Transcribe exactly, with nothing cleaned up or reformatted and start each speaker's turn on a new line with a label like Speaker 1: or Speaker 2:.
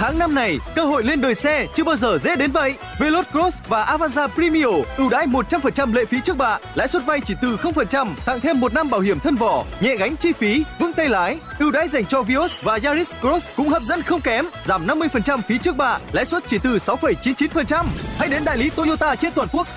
Speaker 1: Tháng năm này, cơ hội lên đời xe chưa bao giờ dễ đến vậy. Veloz Cross và Avanza Premio ưu đãi một trăm phần trăm lệ phí trước bạ, lãi suất vay chỉ từ không phần trăm, tặng thêm một năm bảo hiểm thân vỏ, nhẹ gánh chi phí, vững tay lái. Ưu đãi dành cho Vios và Yaris Cross cũng hấp dẫn không kém, giảm năm mươi phần trăm phí trước bạ, lãi suất chỉ từ sáu phẩy chín chín phần trăm. Hãy đến đại lý Toyota trên toàn quốc